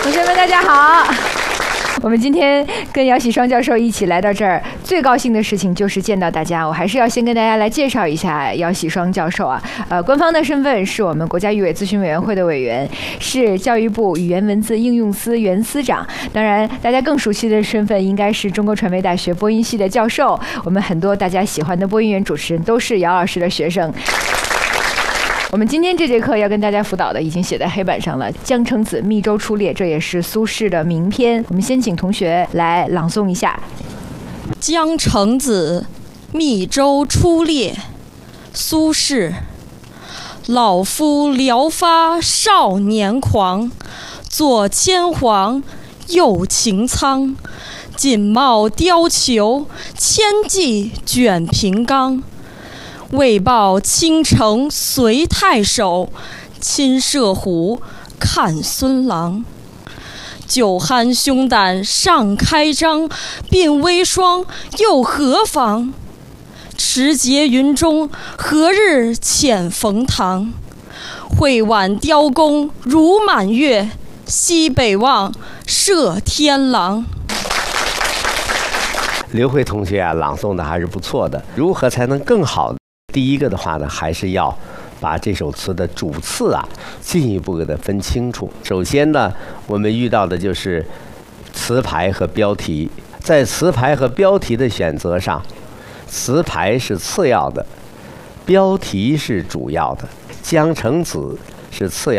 同学们大家好。我们今天跟姚喜双教授一起来到这儿，最高兴的事情就是见到大家。我还是要先跟大家来介绍一下姚喜双教授啊。官方的身份是我们国家语委咨询委员会的委员，是教育部语言文字应用司原司长。当然，大家更熟悉的身份应该是中国传媒大学播音系的教授。我们很多大家喜欢的播音员主持人都是姚老师的学生。我们今天这节课要跟大家辅导的已经写在黑板上了，《江城子·密州出猎》，这也是苏轼的名篇。我们先请同学来朗诵一下。 江城子·密州出猎，苏轼。老夫聊发少年狂，左牵黄，右擎苍。锦帽貂裘，千骑卷平冈。为报倾城随太守，亲射虎，看孙郎。酒酣胸胆尚开张，鬓微霜又何妨？持节云中，何日遣冯唐？会挽雕弓如满月，西北望，射天狼。 刘慧同学啊，朗诵的还是不错的。如何才能更好？第一个的话呢，还是要把这首词的主次啊进一步给它分清楚。首先呢，我们遇到的就是词牌和标题。在词牌和标题的选择上，词牌是次要的，标题是主要的。江城子是次要的。